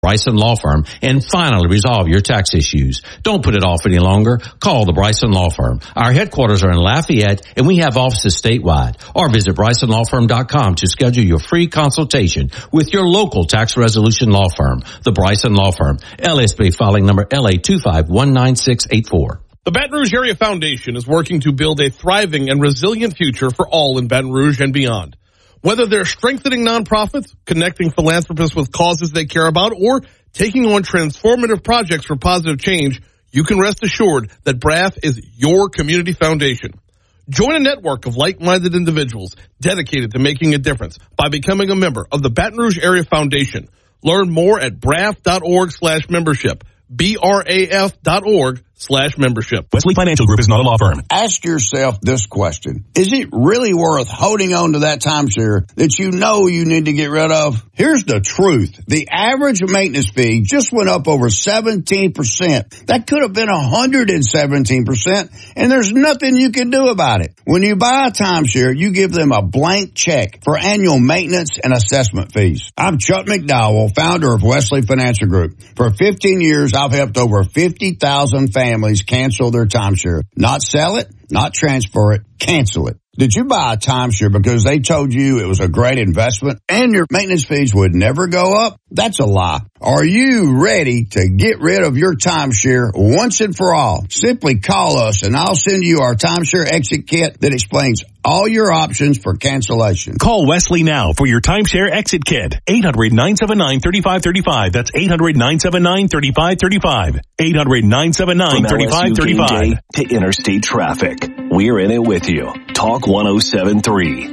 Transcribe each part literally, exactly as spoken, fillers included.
Bryson Law Firm and finally resolve your tax issues. Don't put it off any longer. Call the Bryson Law Firm. Our headquarters are in Lafayette and we have offices statewide. Or visit bryson law firm dot com to schedule your free consultation with your local tax resolution law firm. The Bryson Law Firm. L S B filing number L A two five one nine six eight four. The Baton Rouge Area Foundation is working to build a thriving and resilient future for all in Baton Rouge and beyond. Whether they're strengthening nonprofits, connecting philanthropists with causes they care about, or taking on transformative projects for positive change, you can rest assured that B R A F is your community foundation. Join a network of like-minded individuals dedicated to making a difference by becoming a member of the Baton Rouge Area Foundation. Learn more at braf.org slash membership. B R A F dot org slash membership. Wesley Financial Group is not a law firm. Ask yourself this question. Is it really worth holding on to that timeshare that you know you need to get rid of? Here's the truth. The average maintenance fee just went up over seventeen percent. That could have been one hundred seventeen percent, and there's nothing you can do about it. When you buy a timeshare, you give them a blank check for annual maintenance and assessment fees. I'm Chuck McDowell, founder of Wesley Financial Group. For fifteen years, I've helped over fifty thousand families cancel their timeshare. Not sell it, not transfer it, cancel it. Did you buy a timeshare because they told you it was a great investment and your maintenance fees would never go up? That's a lie. Are you ready to get rid of your timeshare once and for all? Simply call us and I'll send you our timeshare exit kit that explains all your options for cancellation. Call Wesley now for your timeshare exit kit. eight hundred nine seven nine three five three five. That's eight hundred nine seven nine three five three five. eight hundred nine seven nine three five three five. To interstate traffic, we're in it with you. Talk one oh seven three.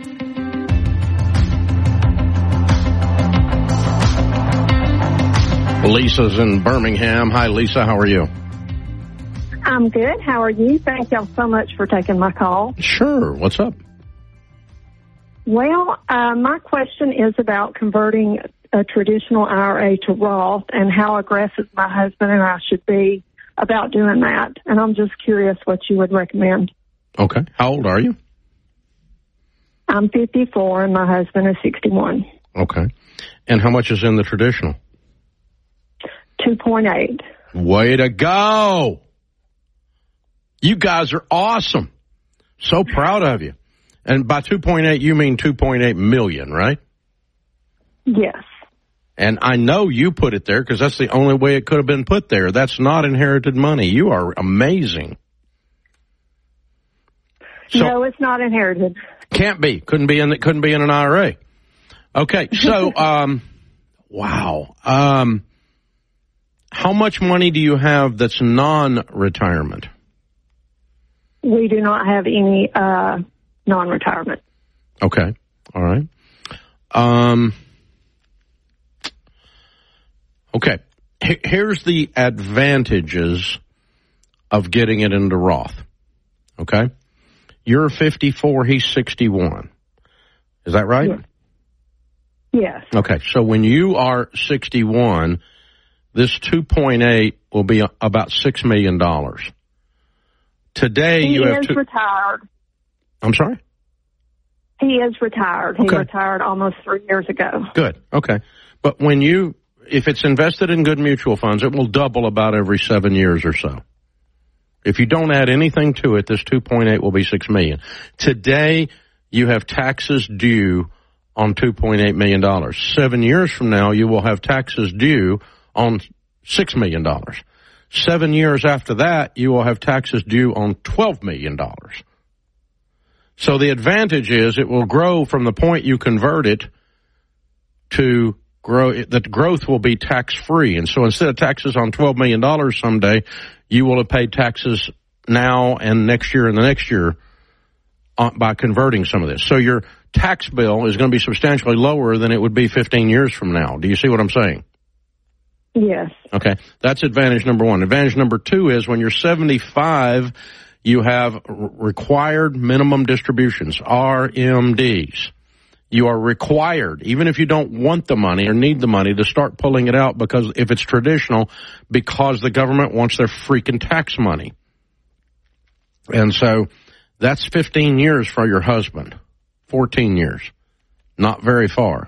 Lisa's in Birmingham. Hi, Lisa. How are you? I'm good. How are you? Thank y'all so much for taking my call. Sure. What's up? Well, uh, my question is about converting a traditional I R A to Roth and how aggressive my husband and I should be about doing that. And I'm just curious what you would recommend. Okay. How old are you? I'm fifty-four and my husband is sixty-one. Okay. And how much is in the traditional? two point eight. Way to go. You guys are awesome. So proud of you. And by two point eight, you mean two point eight million, right? Yes. And I know you put it there because that's the only way it could have been put there. That's not inherited money. You are amazing. So, no, it's not inherited. Can't be. Couldn't be in. Couldn't be in an I R A. Okay. So, um, wow. Um, how much money do you have that's non-retirement? We do not have any uh, non-retirement. Okay. All right. Um. Okay. H- here's the advantages of getting it into Roth. Okay. You're fifty-four, he's sixty-one. Is that right? Yes. Okay, so when you are sixty-one, this two point eight will be about six million dollars. Today he you have is two... retired. I'm sorry? He is retired. He okay. retired almost three years ago. Good, okay. But when you, if it's invested in good mutual funds, it will double about every seven years or so. If you don't add anything to it, this two point eight will be six million dollars. Today, you have taxes due on two point eight million dollars. Seven years from now, you will have taxes due on six million dollars. Seven years after that, you will have taxes due on twelve million dollars. So the advantage is it will grow from the point you convert it to grow. The growth will be tax-free. And so instead of taxes on twelve million dollars someday, you will have paid taxes now and next year and the next year by converting some of this. So your tax bill is going to be substantially lower than it would be fifteen years from now. Do you see what I'm saying? Yes. Okay. That's advantage number one. Advantage number two is when you're seventy-five, you have required minimum distributions, R M Ds. You are required, even if you don't want the money or need the money, to start pulling it out because if it's traditional, because the government wants their freaking tax money. And so that's fifteen years for your husband, fourteen years, not very far.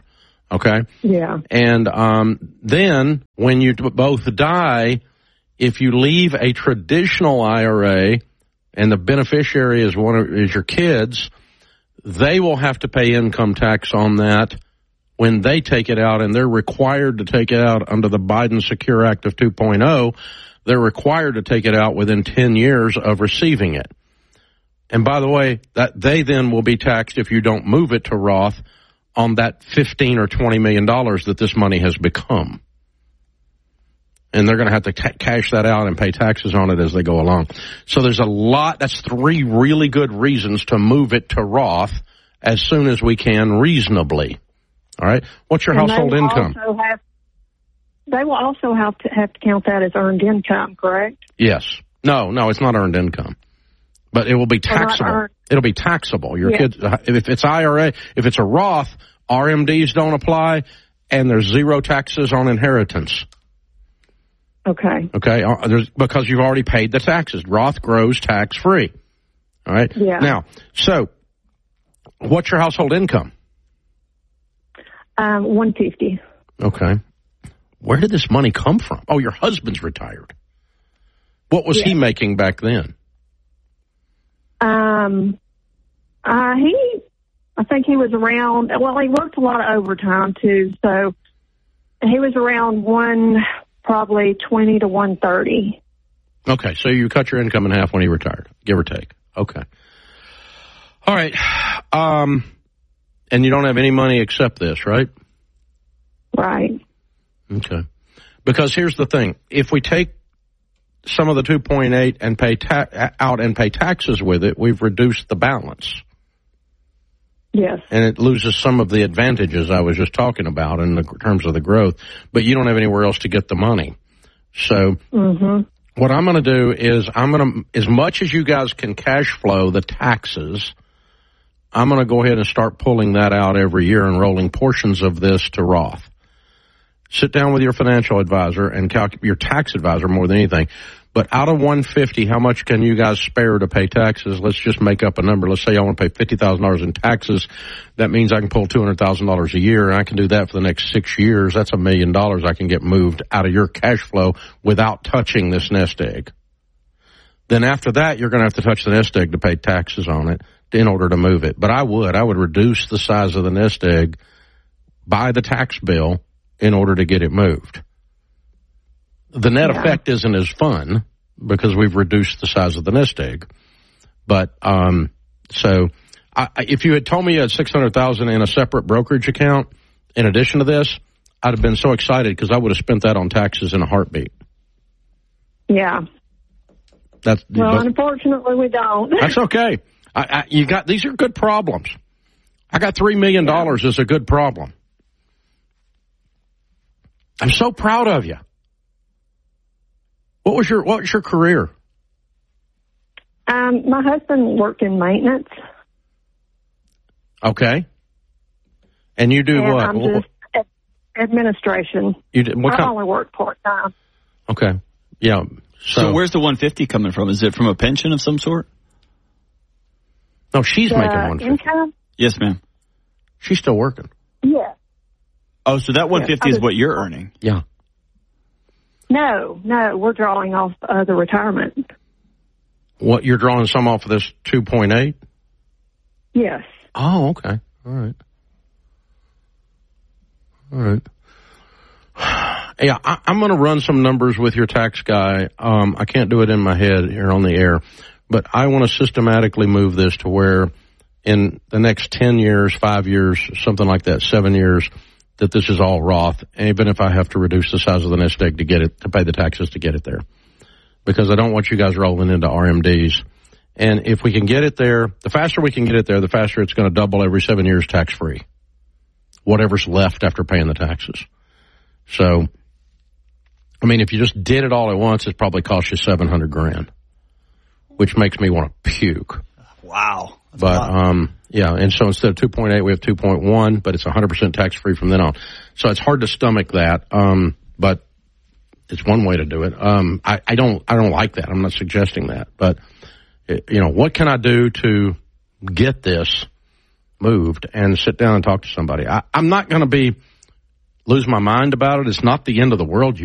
Okay? Yeah. And um, then when you both die, if you leave a traditional I R A and the beneficiary is one of, is your kids, they will have to pay income tax on that when they take it out, and they're required to take it out under the Biden Secure Act of two point oh. They're required to take it out within ten years of receiving it. And by the way, that they then will be taxed if you don't move it to Roth on that fifteen or twenty million dollars that this money has become. And they're going to have to ca- cash that out and pay taxes on it as they go along. So there's a lot. That's three really good reasons to move it to Roth as soon as we can reasonably. All right. What's your and household they will income? Also have, they will also have to have to count that as earned income, correct? Yes. No, no, it's not earned income. But it will be taxable. It'll be taxable. Your yeah. kids, if it's I R A, if it's a Roth, R M Ds don't apply, and there's zero taxes on inheritance. Okay. Okay, there's, because you've already paid the taxes. Roth grows tax-free. All right? Yeah. Now, so, what's your household income? Um, one hundred fifty dollars. Okay. Where did this money come from? Oh, your husband's retired. What was yeah. he making back then? Um, uh, he, I think he was around, well, he worked a lot of overtime too, so he was around one, probably twenty to one thirty. Okay, so you cut your income in half when he retired, give or take. Okay. All right. Um, and you don't have any money except this, right? Right. Okay. Because here's the thing. If we take some of the two point eight and pay ta- out and pay taxes with it, we've reduced the balance. Yes. And it loses some of the advantages I was just talking about in the terms of the growth, but you don't have anywhere else to get the money. So mm-hmm. what I'm going to do is I'm going to, as much as you guys can cash flow the taxes, I'm going to go ahead and start pulling that out every year and rolling portions of this to Roth. Sit down with your financial advisor and calculate your tax advisor more than anything. But out of one hundred fifty, how much can you guys spare to pay taxes? Let's just make up a number. Let's say I want to pay fifty thousand dollars in taxes. That means I can pull two hundred thousand dollars a year, and I can do that for the next six years. That's a million dollars I can get moved out of your cash flow without touching this nest egg. Then after that, you're going to have to touch the nest egg to pay taxes on it in order to move it. But I would. I would reduce the size of the nest egg by the tax bill in order to get it moved. The net yeah. effect isn't as fun because we've reduced the size of the nest egg. But, um, so I, if you had told me you had six hundred thousand dollars in a separate brokerage account in addition to this, I'd have been so excited because I would have spent that on taxes in a heartbeat. Yeah. That's, well, but, unfortunately, we don't. That's okay. I, I, you got, these are good problems. I got three million dollars yeah. as a good problem. I'm so proud of you. What was your What was your career? Um, my husband worked in maintenance. Okay. And you do and what? I'm just ad- administration. You did, what I kind? only work part time. Okay. Yeah. So, so where's the one hundred fifty coming from? Is it from a pension of some sort? No, she's the making one hundred fifty. Income? Yes, ma'am. She's still working. Yeah. Oh, so that one hundred fifty yes, is what you're earning? Yeah. No, no, we're drawing off uh, the retirement. What, you're drawing some off of this two point eight? Yes. Oh, okay. All right. All right. Yeah, I, I'm going to run some numbers with your tax guy. Um, I can't do it in my head here on the air, but I want to systematically move this to where in the next ten years, five years, something like that, seven years, that this is all Roth, even if I have to reduce the size of the nest egg to get it, to pay the taxes to get it there. Because I don't want you guys rolling into R M Ds. And if we can get it there, the faster we can get it there, the faster it's going to double every seven years tax-free. Whatever's left after paying the taxes. So, I mean, if you just did it all at once, it probably cost you seven hundred grand, which makes me want to puke. Wow. That's but, um, yeah, and so instead of two point eight, we have two point one, but it's one hundred percent tax-free from then on. So it's hard to stomach that, um, but it's one way to do it. Um, I, I don't, I don't like that. I'm not suggesting that, but, it, you know, what can I do to get this moved and sit down and talk to somebody? I, I'm not going to be lose my mind about it. It's not the end of the world.